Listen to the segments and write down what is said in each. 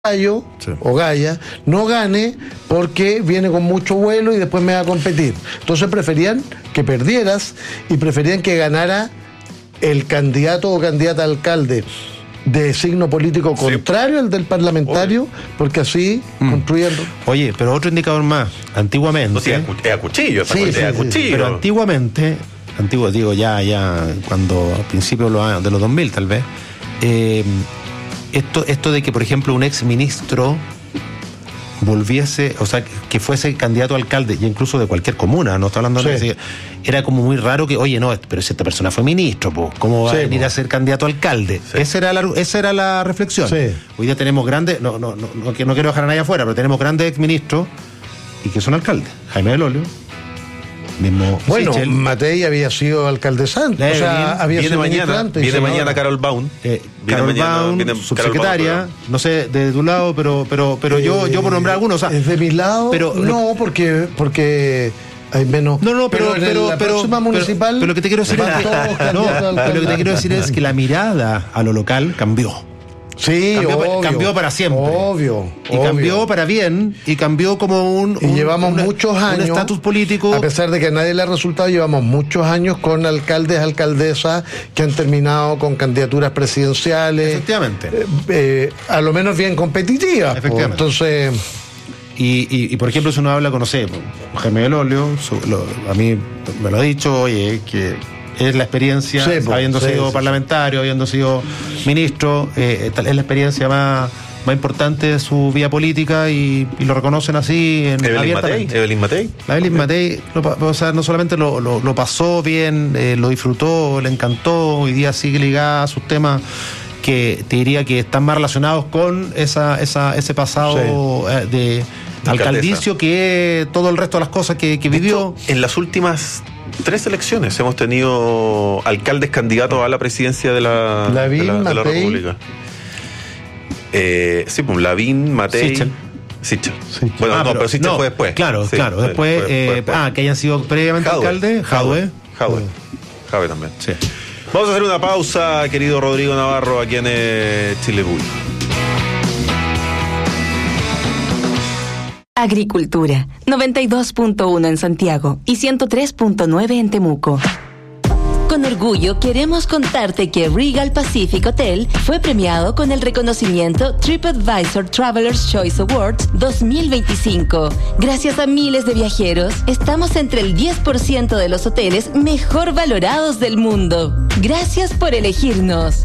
gallo o galla no gane porque viene con mucho vuelo y después me va a competir. Entonces preferían que perdieras y preferían que ganara el candidato o candidata a alcalde de signo político contrario al del parlamentario, porque así construían. Oye, pero otro indicador más, antiguamente. No, sí, es a cuchillo, pero antiguamente, digo ya cuando a principios de los 2000 tal vez, esto de que, por ejemplo, un ex ministro volviese, o sea, que fuese candidato a alcalde, y incluso de cualquier comuna, no está hablando de era como muy raro que, oye, no, pero si esta persona fue ministro, ¿cómo va a venir a ser candidato a alcalde? Sí. Esa era la reflexión. Sí. Hoy día tenemos grandes, no quiero dejar a nadie afuera, pero tenemos grandes ex ministros y que son alcaldes. Jaime del Olio, mismo. Bueno, Sichel. Matei había sido alcaldesante, o sea, había sido ministro antes. Viene mañana Carol Baum. Carol Baum, subsecretaria, no sé, de tu lado, pero yo por nombrar algunos, o sea, es de mi lado, pero no, porque hay menos. Pero la próxima municipal. Pero lo que te quiero decir es que la mirada a lo local cambió. Sí, cambió para siempre. Obvio. Cambió para bien, y cambió como llevamos muchos años. Un estatus político. A pesar de que a nadie le ha resultado, llevamos muchos años con alcaldes, alcaldesas que han terminado con candidaturas presidenciales. Efectivamente. A lo menos bien competitivas. Efectivamente. Entonces. Y por ejemplo, si uno habla con, no sé, Jaime del Olio, a mí me lo ha dicho, oye, que es la experiencia, habiendo sido parlamentario, habiendo sido ministro, es la experiencia más importante de su vida política, y lo reconocen así abiertamente. Evelyn Matei, o sea, no solamente lo pasó bien, lo disfrutó, le encantó, hoy día sigue ligada a sus temas que te diría que están más relacionados con ese pasado de alcaldicio que todo el resto de las cosas que vivió. En las últimas 3 elecciones hemos tenido alcaldes candidatos a la presidencia de la República. Lavín, Matei, Sichel. Bueno, pero Sichel fue después. Claro, después, que hayan sido previamente alcalde, Jadwe también. Sí. Vamos a hacer una pausa, querido Rodrigo Navarro, aquí en Chile Público. Agricultura, 92.1 en Santiago y 103.9 en Temuco. Con orgullo queremos contarte que Regal Pacific Hotel fue premiado con el reconocimiento TripAdvisor Traveler's Choice Awards 2025. Gracias a miles de viajeros, estamos entre el 10% de los hoteles mejor valorados del mundo. Gracias por elegirnos.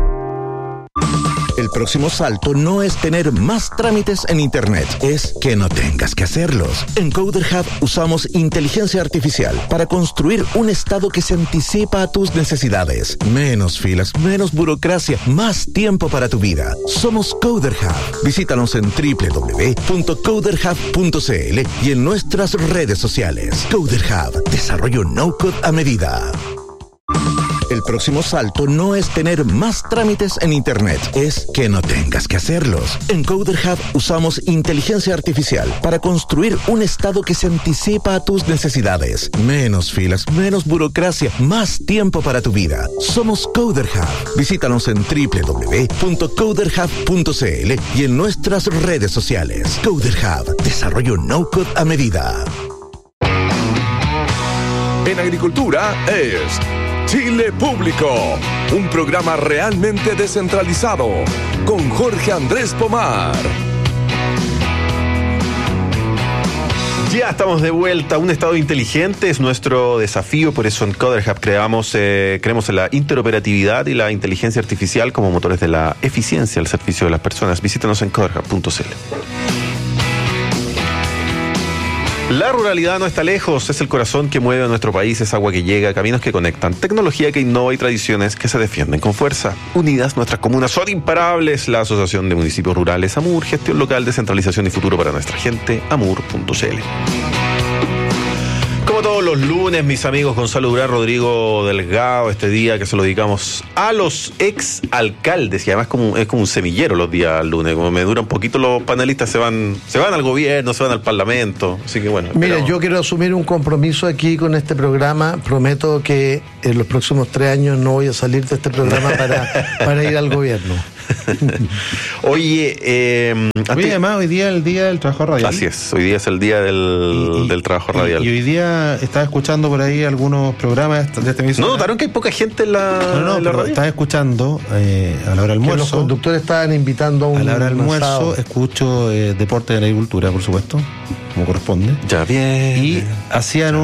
El próximo salto no es tener más trámites en Internet, es que no tengas que hacerlos. En Coder Hub usamos inteligencia artificial para construir un estado que se anticipa a tus necesidades. Menos filas, menos burocracia, más tiempo para tu vida. Somos Coder Hub. Visítanos en www.coderhub.cl y en nuestras redes sociales. Coder Hub, desarrollo no-code a medida. El próximo salto no es tener más trámites en Internet, es que no tengas que hacerlos. En Coder Hub usamos inteligencia artificial para construir un estado que se anticipa a tus necesidades. Menos filas, menos burocracia, más tiempo para tu vida. Somos Coder Hub. Visítanos en www.coderhub.cl y en nuestras redes sociales. Coder Hub, desarrollo no-code a medida. En agricultura es Chile Público, un programa realmente descentralizado, con Jorge Andrés Pomar. Ya estamos de vuelta. Un estado inteligente es nuestro desafío, por eso en Coder Hub creemos en la interoperatividad y la inteligencia artificial como motores de la eficiencia al servicio de las personas. Visítanos en coderhub.cl. La ruralidad no está lejos, es el corazón que mueve a nuestro país, es agua que llega, caminos que conectan, tecnología que innova y tradiciones que se defienden con fuerza. Unidas, nuestras comunas son imparables. La Asociación de Municipios Rurales AMUR, gestión local, descentralización y futuro para nuestra gente, amur.cl. Como todos los lunes, mis amigos, Gonzalo Durán, Rodrigo Delgado, este día que se lo dedicamos a los ex alcaldes, y además es como un semillero los días lunes, como me dura un poquito, los panelistas se van al gobierno, se van al parlamento, así que bueno. Mira, yo quiero asumir un compromiso aquí con este programa, prometo que en los próximos 3 años no voy a salir de este programa para ir al gobierno. Oye, además hoy día es el día del trabajo radial. Así es, hoy día es el día del trabajo radial. Y hoy día estaba escuchando por ahí algunos programas de este mismo. ¿No notaron que hay poca gente en la radio? Estaba escuchando a la hora del almuerzo. Que los conductores estaban invitando a un a la hora del almuerzo, asado. Escucho deporte de la agricultura, por supuesto, como corresponde. Ya bien. Y hacían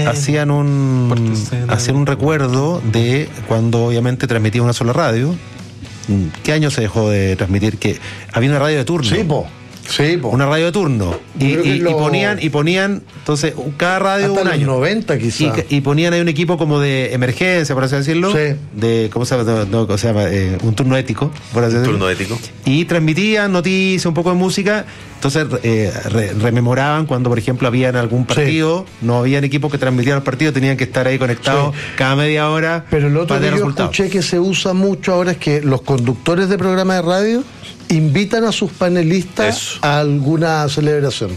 un recuerdo de cuando obviamente transmitía una sola radio. ¿Qué año se dejó de transmitir? Que había una radio de turno. Sí, po. Una radio de turno. Y ponían, entonces, cada radio hasta un año. los 90 quizás. Y ponían ahí un equipo como de emergencia, por así decirlo. Sí. De, ¿cómo se llama? Un turno ético, por así decirlo. Turno ético. Y transmitían noticias, un poco de música. Entonces rememoraban cuando, por ejemplo, había en algún partido, no habían equipos que transmitían el partido, tenían que estar ahí conectados cada media hora. Pero lo otro para que tener yo resultados. escuché que se usa mucho ahora es que los conductores de programas de radio invitan a sus panelistas a alguna celebración.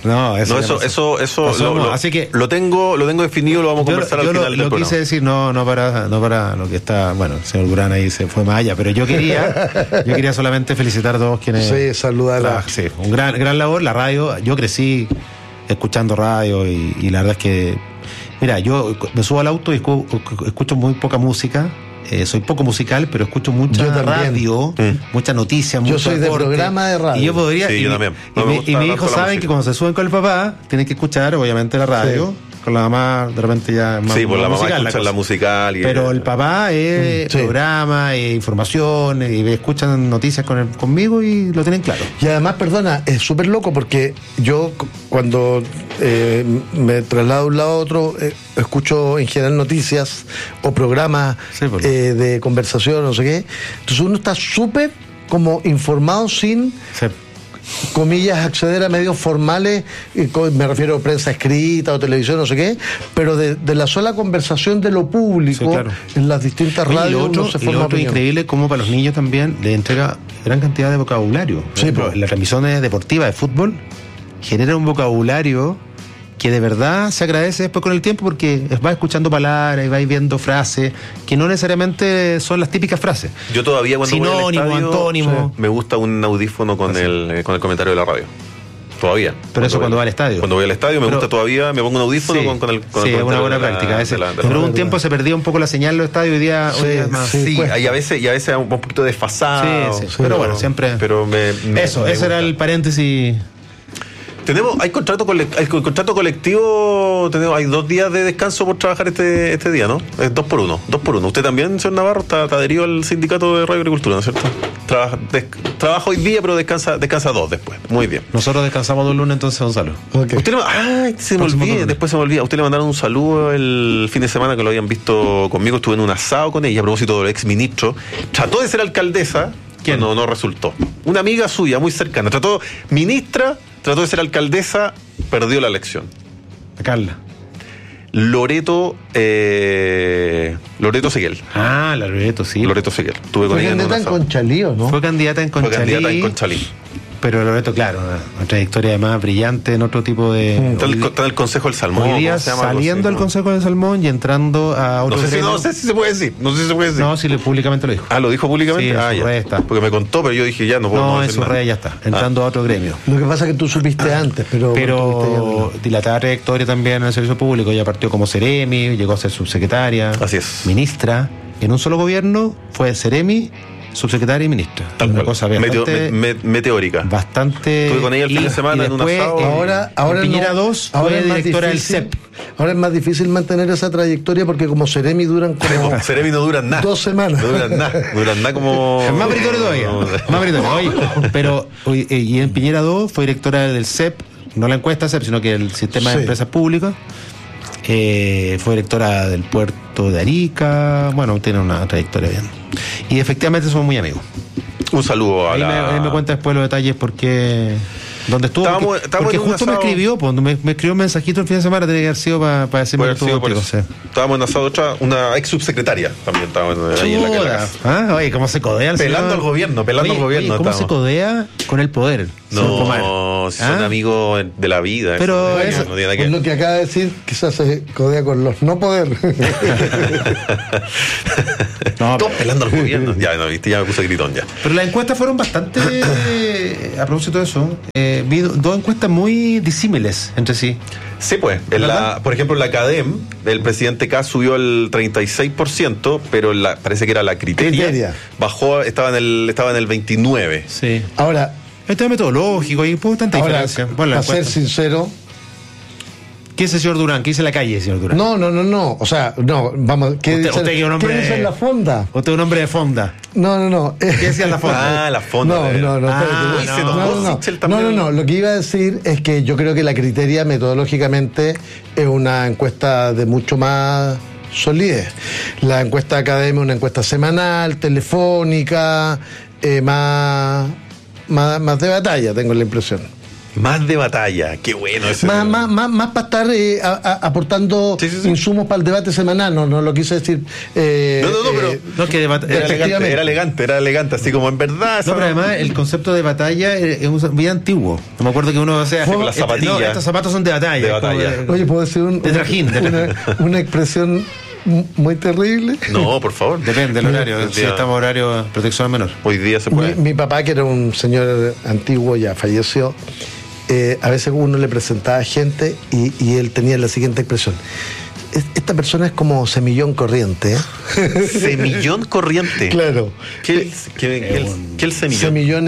Así que lo tengo definido, lo vamos a conversar al final del programa. Lo quise decir no para lo que está, bueno, el señor Durán ahí se fue más allá, pero yo quería solamente felicitar a todos quienes. Sí, saludar. Sí, un gran labor, la radio. Yo crecí escuchando radio y la verdad es que, mira, yo me subo al auto y escucho muy poca música. Soy poco musical, pero escucho mucha radio, mucha noticia, mucho soy deporte, de programa de radio. Y yo podría. Sí, yo también. Y mis hijos saben que cuando se suben con el papá, tienen que escuchar, obviamente, la radio. Sí. Con la mamá, de repente ya más. Sí, por la mamá escuchan la musical. Pero el papá es programa, información, y escuchan noticias conmigo y lo tienen claro. Y además, perdona, es súper loco porque yo cuando me traslado de un lado a otro, escucho en general noticias o programas de conversación, no sé qué. Entonces uno está súper como informado sin... comillas, acceder a medios formales, me refiero a prensa escrita o televisión, no sé qué, pero de la sola conversación de lo público en las distintas radios uno se forma opinión. Increíble cómo para los niños también le entrega gran cantidad de vocabulario. Las transmisiones deportivas de fútbol generan un vocabulario que de verdad se agradece después con el tiempo porque vas escuchando palabras y vais viendo frases que no necesariamente son las típicas frases. Yo todavía cuando voy al estadio, antónimo. Me gusta un audífono con el comentario de la radio. Todavía. Pero eso cuando va al estadio. Cuando voy al estadio me gusta todavía, me pongo un audífono con el es una buena práctica. Pero un tiempo se perdía un poco la señal en los estadios, hoy día es más. Y a veces un poquito desfasado. Pero bueno, siempre. Pero ese era el paréntesis. Hay contrato colectivo, hay 2 días de descanso por trabajar este día, ¿no? Es 2 por 1. Usted también, señor Navarro, está adherido al sindicato de Radio Agricultura, ¿no es cierto? Trabaja hoy día, pero descansa 2 después. Muy bien. Nosotros descansamos 2 lunes, entonces un saludo. Usted después se me olvida. Usted le mandaron un saludo el fin de semana que lo habían visto conmigo. Estuve en un asado con ella a propósito del ex ministro. Trató de ser alcaldesa. ¿Quién? No resultó. Una amiga suya, muy cercana. Trató de ser alcaldesa, perdió la elección. A Carla. Loreto Seguel. La Loreto, sí. Loreto Seguel. Estuve con ella en un asado. Fue candidata en Conchalí, ¿o no? Fue candidata en Conchalí. Pero Loreto, claro, una trayectoria además brillante en otro tipo de... Está en el Consejo del Salmón. Hoy día saliendo del Consejo del Salmón y entrando a otro... No sé si se puede decir. No, si públicamente lo dijo. ¿Lo dijo públicamente? Sí, en su red está. Porque me contó, pero yo dije ya no puedo decir nada. No, en su red ya está, entrando a otro gremio. Lo que pasa es que tú supiste antes, pero dilatada trayectoria también en el servicio público. Ella partió como seremi, llegó a ser subsecretaria. Así es. Ministra. En un solo gobierno fue seremi, subsecretaria y ministra. Una cosa meteórica. Bastante. Estuve con ella el fin de semana en un asado. Ahora Piñera 2 fue directora del CEP. Ahora es más difícil mantener esa trayectoria porque como seremi duran como... Seremi no duran nada. 2 semanas. No duran nada como... Es más meritorio todavía. Más meritorio. Oye, pero y en Piñera 2 fue directora del CEP, no la encuesta CEP, sino que el sistema de empresas públicas. Fue directora del puerto de Arica. Bueno, tiene una trayectoria bien. Y efectivamente somos muy amigos. Un saludo a ahí me cuenta después los detalles porque ¿Dónde estuvo? Estábamos Porque en un justo me asado. escribió, pues, me escribió un mensajito el fin de semana, tenía que haber sido para decirme que estuvo Por contigo, eso. sí. Estábamos en asado una ex subsecretaria también estábamos ahí en la Chuta. casa. Ah, oye, ¿cómo se codea el Pelando señor? al gobierno, pelando al gobierno ¿Cómo se estábamos. codea con el poder? señor Pomar? No, si son ¿Ah? amigos de la vida. Pero eso eso- no tiene nada Por que lo que acaba de decir, quizás se codea con los no poder. No, Todos pelando al gobierno. Ya, no, viste, ya me puse gritón ya. pero las encuestas fueron bastante, a propósito de eso, vi dos encuestas muy disímiles entre sí. Sí, pues. ¿Verdad? Por ejemplo, en la CADEM, el presidente K subió el 36%, pero parece que era la Criteria. Bajó, estaba en el 29%. Sí. Ahora, Este tema metodológico, hay bastante ahora diferencia. Bueno, la para ser encuesta. sincero, ¿Qué dice el señor Durán? ¿Qué dice la calle, señor Durán? no. O sea, no, vamos. ¿Qué Usted- dice, usted que es un hombre- ¿qué dice en la fonda? Usted es un hombre de fonda. No. ¿Qué decía en la fonda? Ah, la fonda. No, Ah, espérate. Uy, se enojó Sichel también. No. Lo que iba a decir es que yo creo que la Criteria metodológicamente es una encuesta de mucho más solidez. La encuesta académica es una encuesta semanal, telefónica, más de batalla, tengo la impresión. Más de batalla. Qué bueno ese. Más para estar aportando Sí. insumos para el debate semanal, no lo quise decir. No, pero No, que era efectivamente. elegante, así como en verdad. No, pero además el concepto de batalla es bien antiguo. No me acuerdo que uno, o sea, con las zapatillas. no, estos zapatos son de batalla. De batalla. como Oye, ¿puedo decir De trajín. una expresión muy terrible? No, por favor. Depende del horario. Si Ya. estamos horario de protección al menor. Hoy día se puede. Mi papá, que era un señor antiguo, ya falleció, a veces uno le presentaba gente y él tenía la siguiente expresión. Esta persona es como semillón corriente. Semillón corriente. Claro. ¿Qué el semillón? Semillón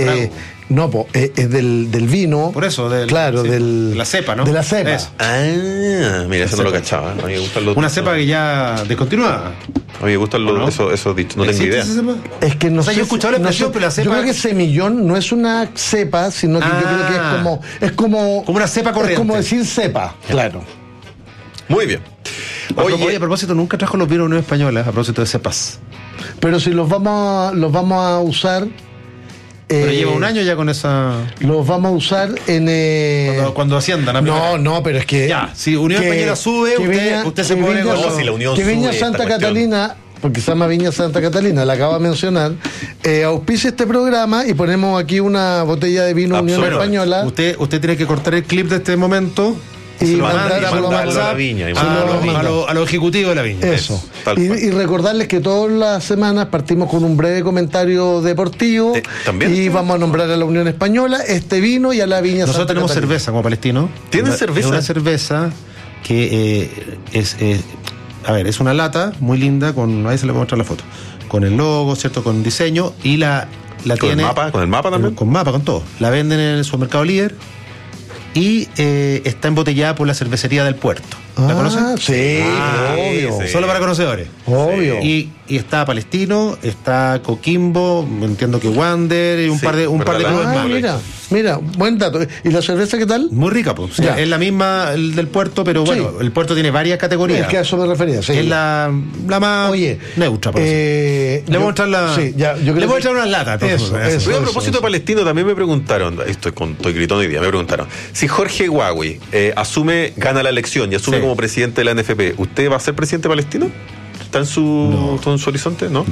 es del vino. Por eso, claro, sí, del de la cepa, ¿no? De la cepa. Eso. Ah, mira, eso no lo cachaba. A mí me gustan los. Una cepa que ya descontinuada. A mí me gustan ¿O no? esos dichos, no tengo ¿Existe idea. esa cepa? Es que no O sea, sé yo he escuchado la no expresión, sé, pero la cepa- Yo creo que semillón no es una cepa, sino que yo creo que es como Como una cepa corriente. Es como decir cepa, claro. Muy bien. Oye, a propósito, nunca trajo los vinos Unión Española, a propósito de cepas. Pero si los vamos a usar. Pero lleva un año ya con esa. Los vamos a usar en. Cuando asciendan a primera. No, pero es que. Ya, si Unión Española sube, usted se que pone Viña- con los- si la Unión que Viña sube esta Santa cuestión. Catalina, porque se llama Viña Santa Catalina, la acabo de mencionar, auspicia este programa y ponemos aquí una botella de vino Unión Absolutamente. Española. Usted tiene que cortar el clip de este momento Y se lo mandarlo manda a por la WhatsApp viña, y a mandarlo los ejecutivos de la viña. Eso. tal cual. Y recordarles que todas las semanas partimos con un breve comentario deportivo ¿también? y vamos a nombrar a la Unión Española, este vino y a la Viña Nosotros Santa tenemos Catalina. cerveza como palestino. ¿Tienen cerveza? Es una cerveza que es una lata muy linda, ahí se le voy a mostrar la foto, con el logo, ¿cierto? Con diseño y la ¿Con tiene... el mapa también? Con mapa, con todo. La venden en el supermercado Líder y está embotellada por la cervecería del Puerto. ¿La conocen? Sí, obvio. sí. Solo para conocedores. Obvio. Y está Palestino, está Coquimbo, entiendo que Wander y un Sí, par de ¿verdad? clubes más. Mira, buen dato. ¿Y la cerveza qué tal? Muy rica, pues. Ya. Es la misma el del Puerto, pero bueno, Sí. el Puerto tiene varias categorías. Es que a eso me refería. Sí. Es la más Oye, neutra, por le Le voy a mostrar la. Sí, ya, yo creo le voy a que- echar unas latas. Eso. Oye, a propósito de Palestino, también me preguntaron, estoy gritando hoy día, me preguntaron, si Jorge Huawei gana la elección y asume Sí. como presidente de la NFP, ¿usted va a ser presidente palestino? ¿Está en su horizonte? ¿No? No.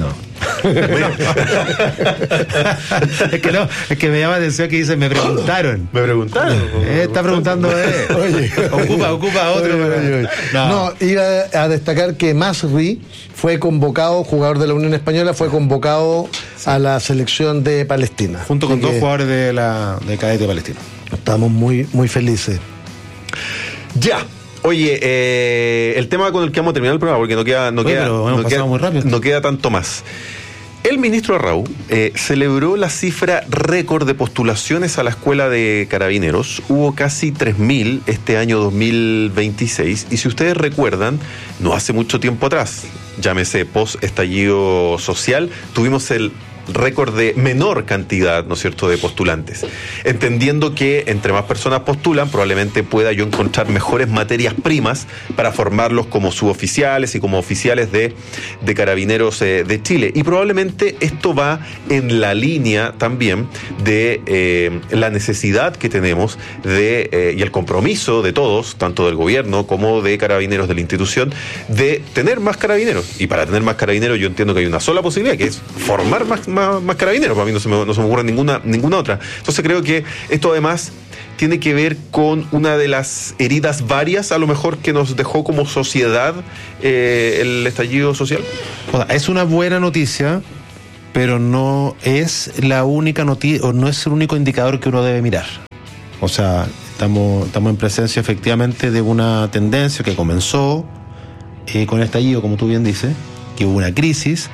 es que me llama la atención que dice, me preguntaron. Me preguntaron. Está preguntando, Oye. ocupa otro. Oye. No, iba a destacar que Masri fue convocado, jugador de la Unión Española, fue convocado a la selección de Palestina. Junto con Así dos que jugadores de cadete palestino. Estamos muy, muy felices. Ya. Oye, el tema con el que vamos a terminar el programa, porque Pero hemos pasado muy rápido. no queda tanto más. El ministro Arrau celebró la cifra récord de postulaciones a la escuela de carabineros. Hubo casi 3.000 este año 2026. Y si ustedes recuerdan, no hace mucho tiempo atrás, llámese post-estallido social, tuvimos el récord de menor cantidad, ¿no es cierto?, de postulantes. Entendiendo que entre más personas postulan, probablemente pueda yo encontrar mejores materias primas para formarlos como suboficiales y como oficiales de Carabineros de Chile. Y probablemente esto va en la línea también de la necesidad que tenemos y el compromiso de todos, tanto del gobierno como de Carabineros, de la institución, de tener más carabineros. Y para tener más carabineros yo entiendo que hay una sola posibilidad, que es formar más carabineros. Para mí no se me ocurre ninguna otra. Entonces creo que esto además tiene que ver con una de las heridas varias, a lo mejor, que nos dejó como sociedad el estallido social. O sea, es una buena noticia, pero no es la única noticia, o no es el único indicador que uno debe mirar. O sea, estamos en presencia efectivamente de una tendencia que comenzó con el estallido, como tú bien dices, que hubo una crisis.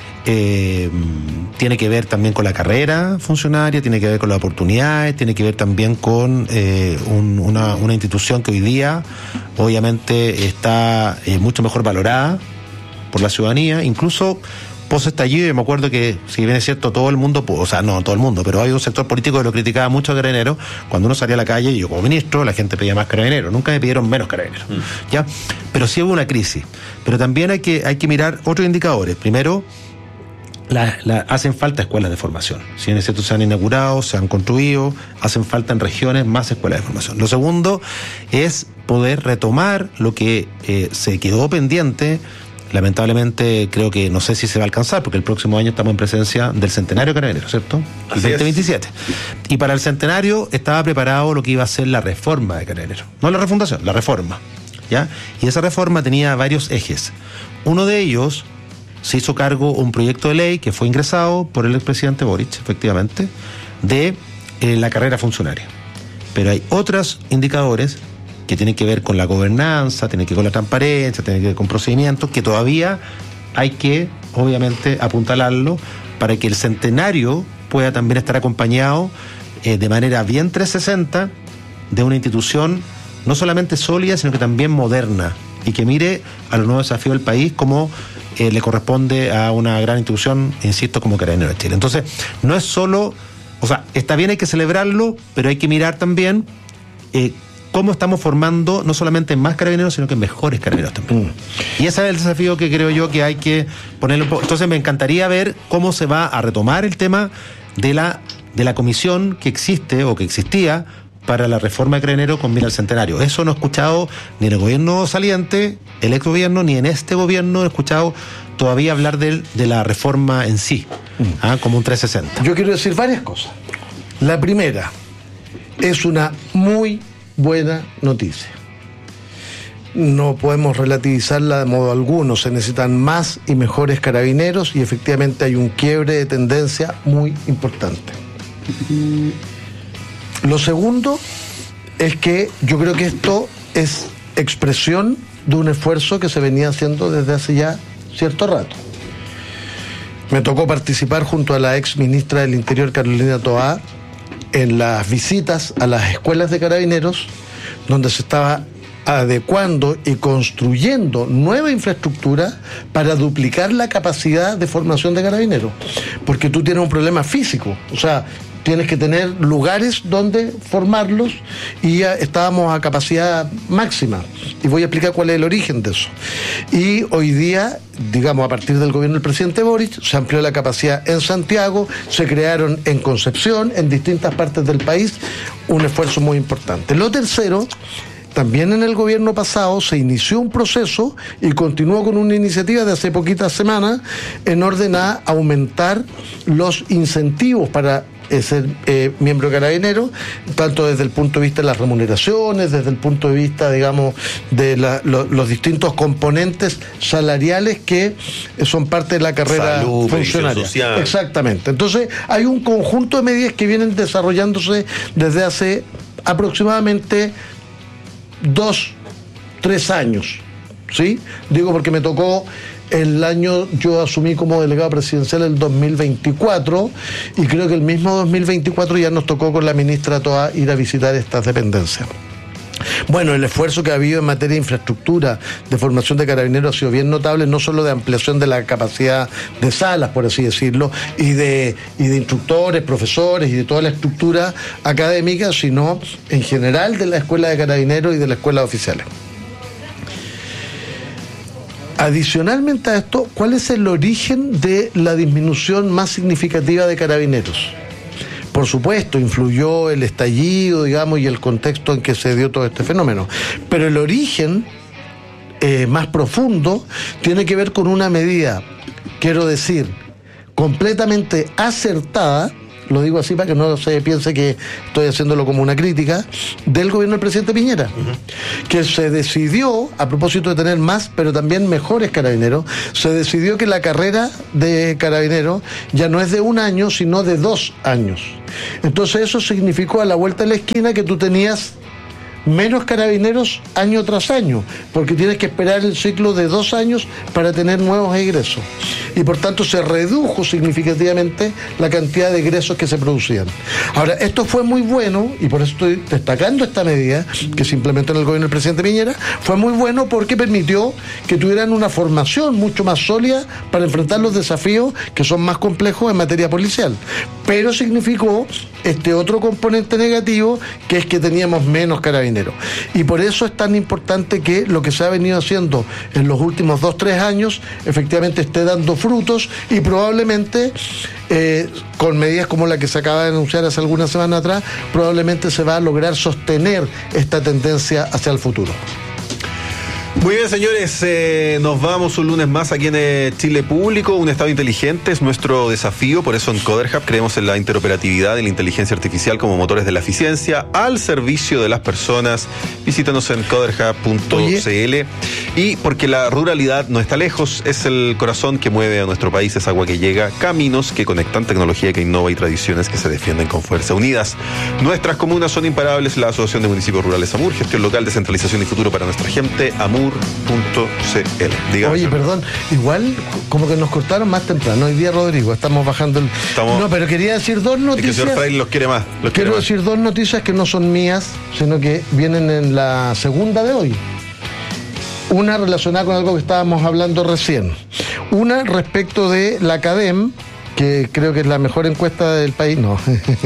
Tiene que ver también con la carrera funcionaria, tiene que ver con las oportunidades, tiene que ver también con una institución que hoy día obviamente está mucho mejor valorada por la ciudadanía, incluso post estallido. Me acuerdo que, si bien es cierto, todo el mundo, o sea, no todo el mundo, pero hay un sector político que lo criticaba mucho a Carabineros. Cuando uno salía a la calle, yo como ministro, la gente pedía más Carabineros, nunca me pidieron menos Carabineros, ¿ya? Pero sí hubo una crisis. Pero también hay que mirar otros indicadores. Primero, hacen falta escuelas de formación. Si bien es cierto, se han inaugurado, se han construido, hacen falta en regiones más escuelas de formación. Lo segundo es poder retomar lo que se quedó pendiente. Lamentablemente creo que no sé si se va a alcanzar, porque el próximo año estamos en presencia del centenario de Carabineros, ¿cierto? El 2027. Y para el centenario estaba preparado lo que iba a ser la reforma de Carabineros. No la refundación, la reforma, ¿ya? Y esa reforma tenía varios ejes. Uno de ellos, se hizo cargo un proyecto de ley que fue ingresado por el expresidente Boric, efectivamente, de la carrera funcionaria. Pero hay otros indicadores que tienen que ver con la gobernanza, tienen que ver con la transparencia, tienen que ver con procedimientos que todavía hay que, obviamente, apuntalarlo para que el centenario pueda también estar acompañado de manera bien 360 de una institución no solamente sólida, sino que también moderna, y que mire a los nuevos desafíos del país como le corresponde a una gran institución, insisto, como Carabineros de Chile. Entonces, no es solo, o sea, está bien, hay que celebrarlo, pero hay que mirar también cómo estamos formando no solamente más carabineros, sino que mejores carabineros también. Y ese es el desafío que creo yo que hay que ponerle un poco. Entonces me encantaría ver cómo se va a retomar el tema de la comisión que existe o que existía para la reforma de Carabineros con mira al centenario. Eso no he escuchado ni en el gobierno saliente, el ex gobierno, ni en este gobierno he escuchado todavía hablar de la reforma en sí, como un 360. Yo quiero decir varias cosas. La primera, es una muy buena noticia. No podemos relativizarla de modo alguno. Se necesitan más y mejores carabineros y efectivamente hay un quiebre de tendencia muy importante. Lo segundo es que yo creo que esto es expresión de un esfuerzo que se venía haciendo desde hace ya cierto rato. Me tocó participar junto a la ex ministra del Interior, Carolina Toá, en las visitas a las escuelas de carabineros, donde se estaba adecuando y construyendo nueva infraestructura para duplicar la capacidad de formación de carabineros. Porque tú tienes un problema físico, o sea, tienes que tener lugares donde formarlos y ya estábamos a capacidad máxima. Y voy a explicar cuál es el origen de eso. Y hoy día, digamos, a partir del gobierno del presidente Boric, se amplió la capacidad en Santiago, se crearon en Concepción, en distintas partes del país, un esfuerzo muy importante. Lo tercero, también en el gobierno pasado se inició un proceso y continuó con una iniciativa de hace poquitas semanas en orden a aumentar los incentivos para ser miembro de Carabineros, tanto desde el punto de vista de las remuneraciones, desde el punto de vista, digamos, de los distintos componentes salariales que son parte de la carrera salud, funcionaria. Social. Exactamente. Entonces, hay un conjunto de medidas que vienen desarrollándose desde hace aproximadamente 2-3 años, ¿sí? Digo porque me tocó el año, yo asumí como delegado presidencial el 2024 y creo que el mismo 2024 ya nos tocó con la ministra Toá ir a visitar estas dependencias. Bueno, el esfuerzo que ha habido en materia de infraestructura, de formación de carabineros ha sido bien notable, no solo de ampliación de la capacidad de salas, por así decirlo, y de instructores, profesores y de toda la estructura académica, sino en general de la Escuela de Carabineros y de la Escuela de Oficiales. Adicionalmente a esto, ¿cuál es el origen de la disminución más significativa de carabineros? Por supuesto, influyó el estallido, digamos, y el contexto en que se dio todo este fenómeno. Pero el origen más profundo tiene que ver con una medida, quiero decir, completamente acertada, lo digo así para que no se piense que estoy haciéndolo como una crítica, del gobierno del presidente Piñera, que se decidió, a propósito de tener más, pero también mejores carabineros, se decidió que la carrera de carabineros ya no es de 1 año, sino de 2 años. Entonces eso significó a la vuelta de la esquina que tú tenías menos carabineros año tras año, porque tienes que esperar el ciclo de 2 años para tener nuevos egresos. Y por tanto se redujo significativamente la cantidad de egresos que se producían. Ahora, esto fue muy bueno, y por eso estoy destacando esta medida que se implementó en el gobierno del presidente Piñera, fue muy bueno porque permitió que tuvieran una formación mucho más sólida para enfrentar los desafíos que son más complejos en materia policial. Pero significó este otro componente negativo, que es que teníamos menos carabineros. Y por eso es tan importante que lo que se ha venido haciendo en los últimos 2-3 años efectivamente esté dando frutos, y probablemente con medidas como la que se acaba de anunciar hace algunas semanas atrás, probablemente se va a lograr sostener esta tendencia hacia el futuro. Muy bien, señores, nos vamos un lunes más aquí en Chile Público. Un Estado inteligente es nuestro desafío, por eso en CoderHub creemos en la interoperatividad y la inteligencia artificial como motores de la eficiencia al servicio de las personas. Visítanos en coderhub.cl. Y porque la ruralidad no está lejos, es el corazón que mueve a nuestro país, es agua que llega, caminos que conectan, tecnología que innova y tradiciones que se defienden con fuerza. Unidas, nuestras comunas son imparables. La Asociación de Municipios Rurales AMUR, gestión local, descentralización y futuro para nuestra gente, AMUR.cl. Dígame. Oye, perdón, igual como que nos cortaron más temprano. Hoy día, Rodrigo, estamos bajando el... No, pero quería decir 2 noticias. Es que el señor Fraile los quiere más. Quiero decir 2 noticias que no son mías, sino que vienen en la segunda de hoy. Una relacionada con algo que estábamos hablando recién. Una respecto de la CADEM, que creo que es la mejor encuesta del país, no,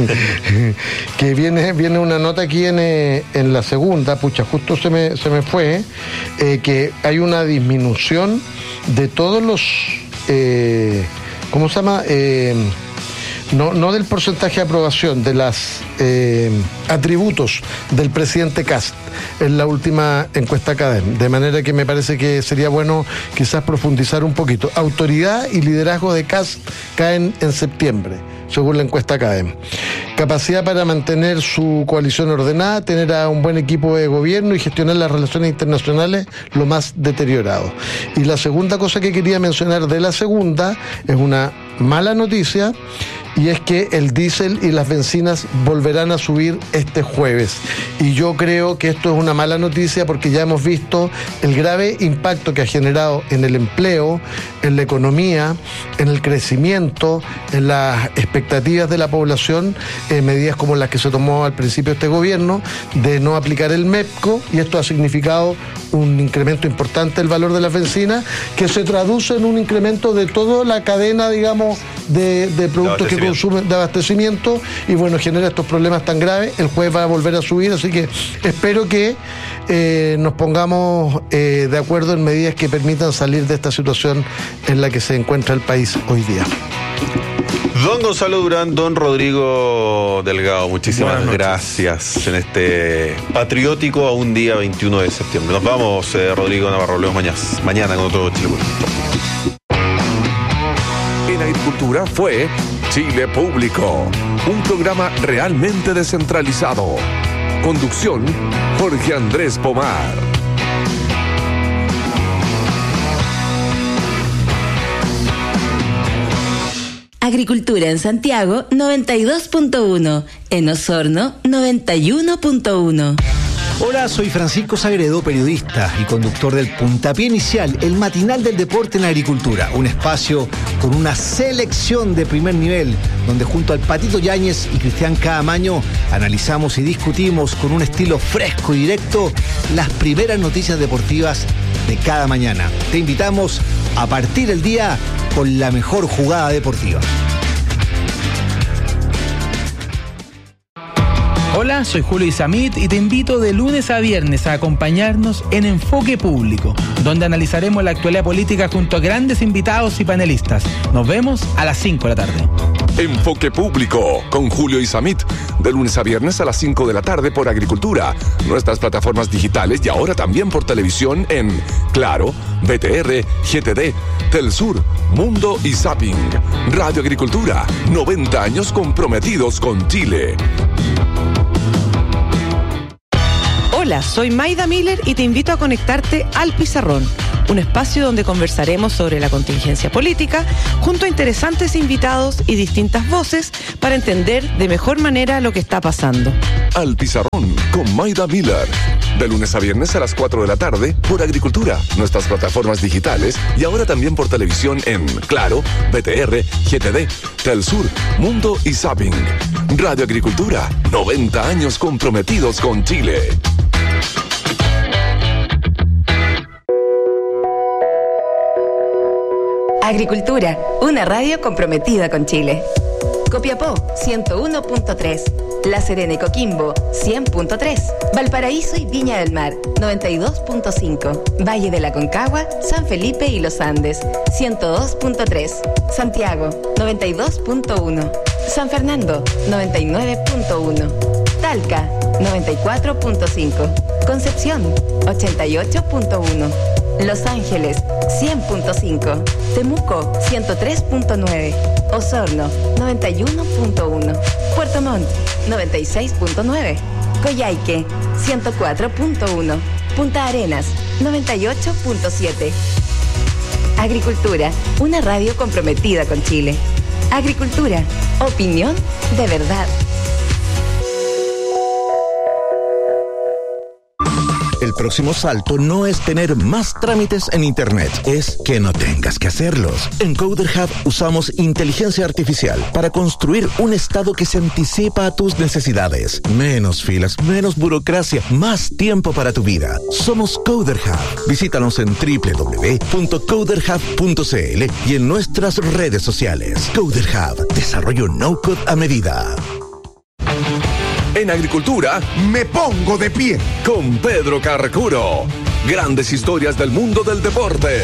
que viene una nota aquí en la segunda, pucha, justo se me fue, que hay una disminución de todos los, ¿cómo se llama? No del porcentaje de aprobación, de los atributos del presidente Kast en la última encuesta CADEM, de manera que me parece que sería bueno quizás profundizar un poquito. Autoridad y liderazgo de Kast caen en septiembre, según la encuesta CADEM. Capacidad para mantener su coalición ordenada, tener a un buen equipo de gobierno y gestionar las relaciones internacionales, lo más deteriorado. Y la segunda cosa que quería mencionar de la segunda es una mala noticia, y es que el diésel y las bencinas volverán a subir este jueves. Y yo creo que esto es una mala noticia porque ya hemos visto el grave impacto que ha generado en el empleo, en la economía, en el crecimiento, en las expectativas de la población, medidas como las que se tomó al principio de este gobierno, de no aplicar el MEPCO, y esto ha significado un incremento importante del valor de las bencinas, que se traduce en un incremento de toda la cadena, digamos, de productos que consumen, de abastecimiento, y bueno, genera estos problemas tan graves. El jueves va a volver a subir, así que espero que nos pongamos de acuerdo en medidas que permitan salir de esta situación en la que se encuentra el país hoy día. Don Gonzalo Durán, don Rodrigo Delgado, muchísimas gracias en este patriótico a un día 21 de septiembre. Nos vamos, Rodrigo Navarro, luego mañana con otro Chile Público. En Agricultura fue Chile Público, un programa realmente descentralizado. Conducción, Jorge Andrés Pomar. Agricultura en Santiago 92.1, en Osorno 91.1. Hola, soy Francisco Sagredo, periodista y conductor del Puntapié Inicial, el matinal del deporte en la agricultura. Un espacio con una selección de primer nivel, donde junto al Patito Yáñez y Cristian Caamaño analizamos y discutimos con un estilo fresco y directo las primeras noticias deportivas de cada mañana. Te invitamos a partir el día con la mejor jugada deportiva. Hola, soy Julio Isamit y te invito de lunes a viernes a acompañarnos en Enfoque Público, donde analizaremos la actualidad política junto a grandes invitados y panelistas. Nos vemos a las 5 de la tarde. Enfoque Público con Julio Isamit, de lunes a viernes a las 5 de la tarde por Agricultura, nuestras plataformas digitales y ahora también por televisión en Claro, BTR, GTD, Telsur, Mundo y Zapping. Radio Agricultura, 90 años comprometidos con Chile. Hola, soy Maida Miller y te invito a conectarte al Pizarrón, un espacio donde conversaremos sobre la contingencia política junto a interesantes invitados y distintas voces para entender de mejor manera lo que está pasando. Al Pizarrón con Maida Miller, de lunes a viernes a las 4 de la tarde por Agricultura, nuestras plataformas digitales y ahora también por televisión en Claro, BTR, GTD, Telsur, Mundo y Zapping. Radio Agricultura, 90 años comprometidos con Chile. Agricultura, una radio comprometida con Chile. Copiapó, 101.3. La Serena y Coquimbo, 100.3. Valparaíso y Viña del Mar, 92.5. Valle de la Concagua, San Felipe y Los Andes, 102.3. Santiago, 92.1. San Fernando, 99.1. Talca, 94.5. Concepción, 88.1. Los Ángeles, 100.5. Temuco, 103.9. Osorno, 91.1. Puerto Montt, 96.9. Coyhaique, 104.1. Punta Arenas, 98.7. Agricultura, una radio comprometida con Chile. Agricultura, opinión de verdad. El próximo salto no es tener más trámites en Internet, es que no tengas que hacerlos. En Coder Hub usamos inteligencia artificial para construir un estado que se anticipa a tus necesidades. Menos filas, menos burocracia, más tiempo para tu vida. Somos Coder Hub. Visítanos en www.coderhub.cl y en nuestras redes sociales. Coder Hub, desarrollo no-code a medida. En Agricultura, me pongo de pie con Pedro Carcuro. Grandes historias del mundo del deporte.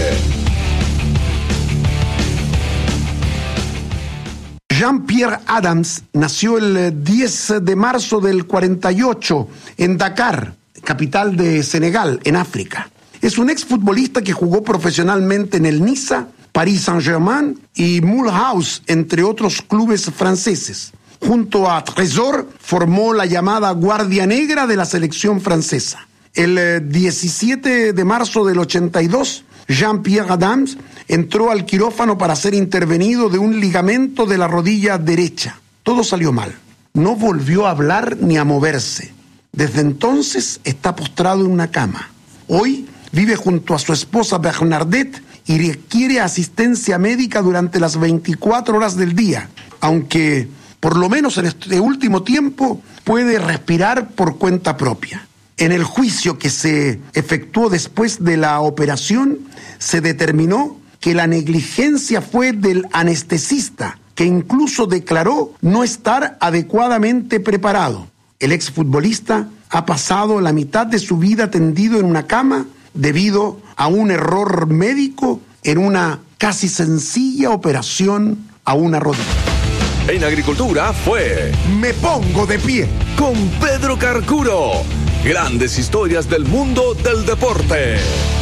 Jean-Pierre Adams nació el 10 de marzo del 48 en Dakar, capital de Senegal, en África. Es un exfutbolista que jugó profesionalmente en el Niza, Paris Saint-Germain y Mulhouse, entre otros clubes franceses. Junto a Trésor, formó la llamada Guardia Negra de la selección francesa. El 17 de marzo del 82, Jean-Pierre Adams entró al quirófano para ser intervenido de un ligamento de la rodilla derecha. Todo salió mal. No volvió a hablar ni a moverse. Desde entonces está postrado en una cama. Hoy vive junto a su esposa Bernadette y requiere asistencia médica durante las 24 horas del día, aunque por lo menos en este último tiempo puede respirar por cuenta propia. En el juicio que se efectuó después de la operación, se determinó que la negligencia fue del anestesista, que incluso declaró no estar adecuadamente preparado. El exfutbolista ha pasado la mitad de su vida tendido en una cama debido a un error médico en una casi sencilla operación a una rodilla. En Agricultura fue Me pongo de pie con Pedro Carcuro. Grandes historias del mundo del deporte.